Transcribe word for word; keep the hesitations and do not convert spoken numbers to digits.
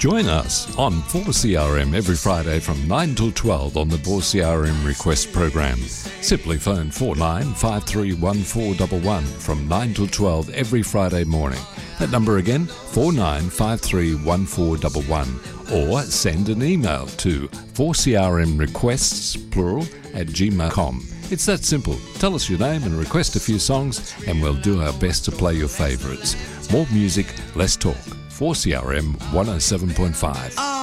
Join us on four C R M every Friday from nine till twelve on the four C R M Request program. Simply phone four nine five three one four one one from nine till twelve every Friday morning. That number again, four nine five three one four one one. Or send an email to four C R M requests, plural, at gmail dot com. It's that simple. Tell us your name and request a few songs and we'll do our best to play your favourites. More music, less talk. four C R M one oh seven point five.